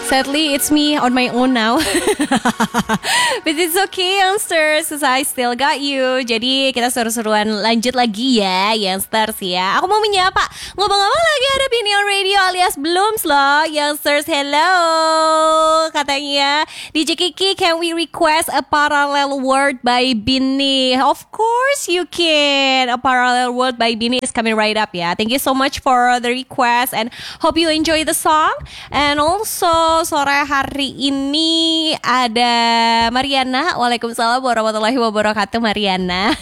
Sadly, it's me on my own now. But it's okay, youngsters, cause I still got you. Jadi kita seru-seruan lanjut lagi ya, youngsters ya. Aku mau menyapa, ngomong-ngomong lagi ada Bini on Radio alias Blooms loh, youngsters. Hello, katanya DJ Kiki, can we request a parallel word by Bini? Of course you can. A parallel word by Bini is coming right up ya. Thank you so much for the request and hope you enjoy the song. And also sore hari ini ada Mariana. Waalaikumsalam warahmatullahi wabarakatuh, Mariana.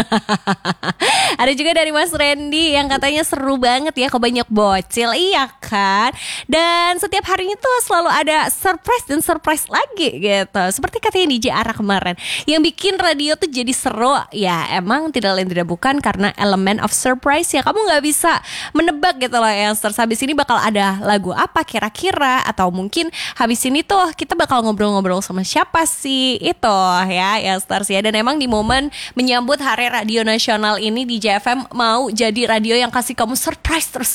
Ada juga dari Mas Randy yang katanya seru banget ya, kok banyak bocil. Iya kan? Dan setiap harinya tuh selalu ada surprise dan surprise lagi gitu. Seperti katanya DJ Ara kemarin, yang bikin radio tuh jadi seru ya emang tidak lain tidak bukan karena elemen of surprise ya. Kamu gak bisa menebak gitu loh yang habis ini bakal ada lagu apa kira-kira, atau mungkin habis ini tuh kita bakal ngobrol-ngobrol sama siapa sih itu ya yang stars ya. Dan emang di momen menyambut Hari Radio Nasional ini di JFM mau jadi radio yang kasih kamu surprise terus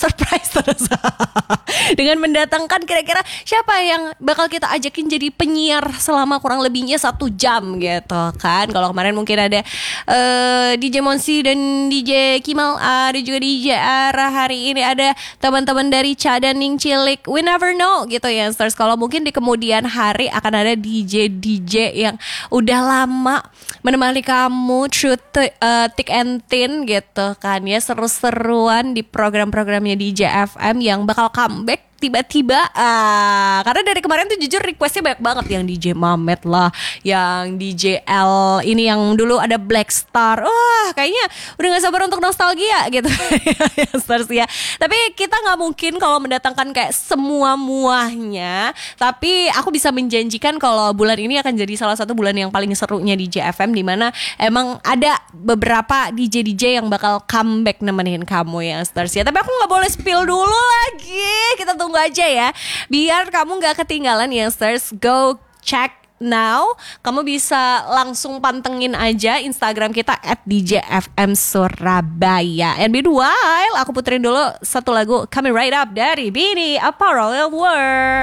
dengan mendatangkan kira-kira siapa yang bakal kita ajakin jadi penyiar selama kurang lebihnya 1 jam gitu kan. Kalau kemarin mungkin ada DJ Monsi dan DJ Kimal, ada juga DJ Ara. Hari ini ada teman-teman dari Cadaning Cilik. We never know gitu ya stars. Kalau mungkin di kemudian hari akan ada DJ yang udah lama menemani kamu through thick and thin gitu kan ya, seru-seruan di program-programnya DJ FM yang bakal comeback tiba-tiba. Karena dari kemarin tuh jujur requestnya banyak banget, yang DJ Mamet lah, yang DJ L ini yang dulu ada Black Star. Wah kayaknya udah gak sabar untuk nostalgia gitu. Stars ya. Tapi kita gak mungkin kalau mendatangkan kayak semua muahnya. Tapi aku bisa menjanjikan kalau bulan ini akan jadi salah satu bulan yang paling serunya DJ FM, dimana emang ada beberapa DJ yang bakal comeback nemenin kamu ya Stars ya. Tapi aku gak boleh spill dulu lagi. Kita tunggu aja ya, biar kamu gak ketinggalan ya stars. Go check now. Kamu bisa langsung pantengin aja Instagram kita @DJFM Surabaya. And meanwhile, aku puterin dulu satu lagu coming right up dari Bini, A Parallel World.